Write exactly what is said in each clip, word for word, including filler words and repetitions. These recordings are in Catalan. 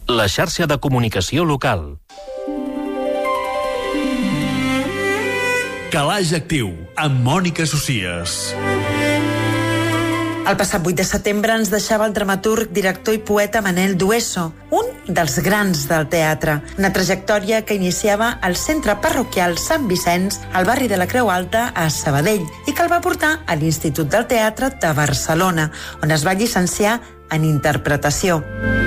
la xarxa de comunicació local. Calaix Actiu, amb Mònica Socies. El passat vuit de setembre ens deixava el dramaturg, director i poeta Manel Dueso, un dels grans del teatre. Una trajectòria que iniciava al centre parroquial Sant Vicenç, al barri de la Creu Alta, a Sabadell, i que el va portar a l'Institut del Teatre de Barcelona, on es va llicenciar en interpretació.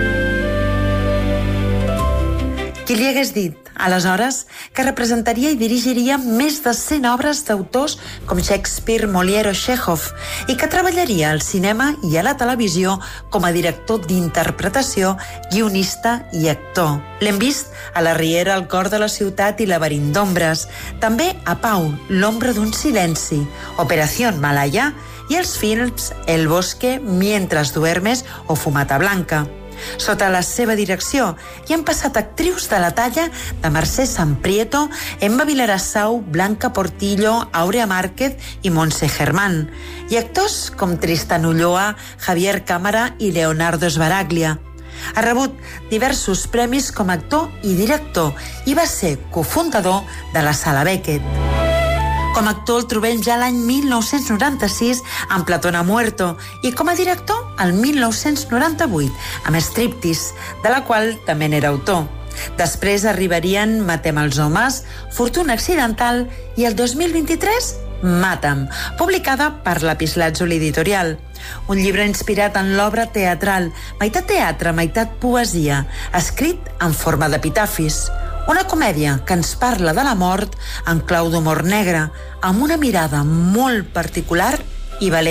Qui li hagués dit, aleshores, que representaria i dirigiria més de cent obres d'autors com Shakespeare, Molière o Chekhov, i que treballaria al cinema i a la televisió com a director d'interpretació, guionista i actor. L'hem vist a La Riera, El cor de la ciutat i Laberint d'ombres, també a Pau, L'ombra d'un silenci, Operación Malaya i els films El bosque, Mientras duermes o Fumata blanca. Sota la seva direcció hi han passat actrius de la talla de Mercè Samprieto, Emma Vilarassau, Blanca Portillo, Aurea Márquez i Montse Germán, i actors com Tristan Ulloa, Javier Cámara i Leonardo Sbaraglia. Ha rebut diversos premis com a actor i director i va ser cofundador de la Sala Beckett. Com a actor el trobem ja l'any mil nou-cents noranta-sis amb Platón ha muerto i com a director el mil nou-cents noranta-vuit amb Striptease, de la qual també n'era autor. Després arribarien Matem els homes, Fortuna accidental i el dos mil vint-i-tres Mata'm, publicada per Lapislazzuli Editorial. Un llibre inspirat en l'obra teatral, meitat teatre, meitat poesia, escrit en forma d'epitafis. Una comèdia que ens parla de la mort en clau d'humor negre, amb una mirada molt particular i valent.